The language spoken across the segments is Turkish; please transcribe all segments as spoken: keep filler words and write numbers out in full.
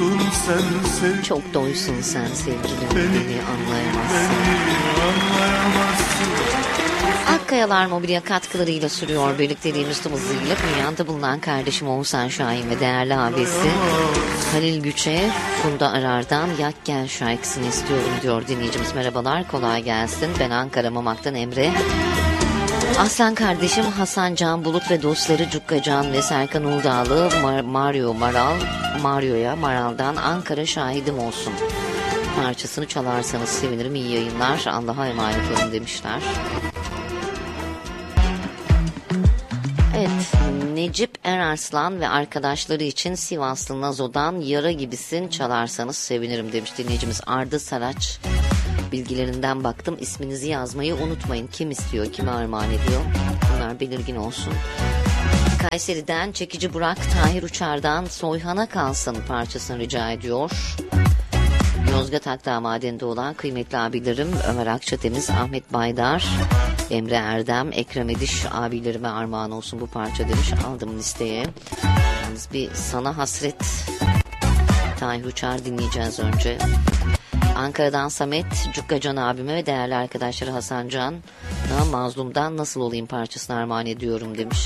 doysun sen sev. Çok doysun sen sevgilim, beni, beni anlayamazsın. Beni anlayamazsın. Akkayalar Mobilya katkılarıyla sürüyor birlikteliğimiz tüm hızıyla. Dünyada bulunan kardeşim Oğuzhan Şahin ve değerli abisi Halil Güç'e Funda Arar'dan Yak Gel şarkısını istiyorum diyor dinleyicimiz. Merhabalar, kolay gelsin. Ben Ankara Mamak'tan Emre. Aslan kardeşim Hasan Can Bulut ve dostları Cukka Can ve Serkan Uludağlı Mar- Mario Maral Mario'ya Maral'dan Ankara şahidim olsun parçasını çalarsanız sevinirim. İyi yayınlar, Allah'a emanet olun demişler. Evet, Necip Erarslan ve arkadaşları için Sivaslı Nazo'dan Yara Gibisin çalarsanız sevinirim demiş dinleyicimiz. Arda Saraç bilgilerinden baktım, isminizi yazmayı unutmayın. Kim istiyor, kime armağan ediyor, bunlar belirgin olsun. Kayseri'den Çekici Burak Tahir Uçar'dan Soyhana Kalsın parçasını rica ediyor. Yozgat Akdağ Maden'de olan kıymetli abilerim Ömer Akçatemiz, Ahmet Baydar, Emre Erdem, Ekrem Ediş abilerime armağan olsun bu parça demiş. Aldım listeye. Yalnız bir Sana Hasret Tahir Uçar dinleyeceğiz önce. Ankara'dan Samet, Cukkacan abime ve değerli arkadaşları Hasan Can'a Mazlum'dan Nasıl Olayım parçasını armağan ediyorum demiş.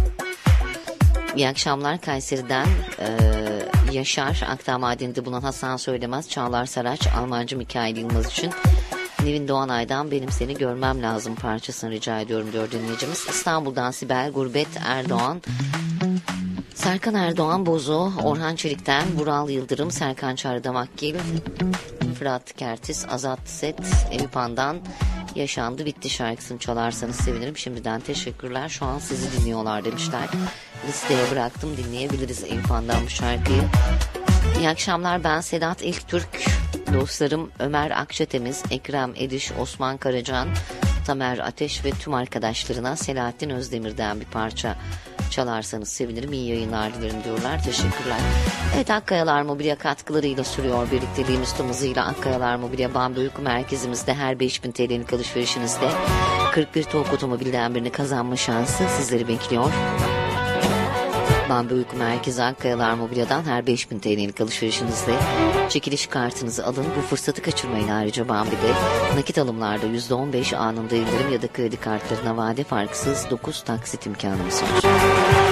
İyi akşamlar Kayseri'den e, Yaşar, Akdağ Maden'de bulunan Hasan Söylemez, Çağlar Saraç, Almancı Mikail Yılmaz için Nevin Doğanay'dan Benim Seni Görmem Lazım parçasını rica ediyorum diyor dinleyicimiz. İstanbul'dan Sibel Gurbet Erdoğan, Serkan Erdoğan Bozo, Orhan Çelik'ten Vural Yıldırım, Serkan Çardamakgil, Fırat Kertis, Azat Set, Evipan'dan Yaşandı Bitti şarkısını çalarsanız sevinirim. Şimdiden teşekkürler. Şu an sizi dinliyorlar demişler. Listeye bıraktım, dinleyebiliriz Evipan'dan bu şarkıyı. İyi akşamlar, ben Sedat İlktürk. Dostlarım Ömer Akçatemiz, Ekrem Ediş, Osman Karacan, Tamer Ateş ve tüm arkadaşlarına Selahattin Özdemir'den bir parça çalarsanız sevinirim. İyi yayınlar dilerim diyorlar. Teşekkürler. Evet, Akkayalar Mobilya katkılarıyla sürüyor birlikteliğimiz tüm hızıyla. Akkayalar Mobilya Bambi Uyku Merkezimizde her beş bin T L'lik alışverişinizde kırk bir Tok otomobilden birini kazanma şansı sizleri bekliyor. Bambi Uyku Merkezi Akkayalar Mobilya'dan her beş bin T L'lik alışverişinizde çekiliş kartınızı alın. Bu fırsatı kaçırmayın. Ayrıca Bambi'de nakit alımlarda yüzde on beş anında indirim ya da kredi kartlarına vade farksız dokuz taksit imkanımız var.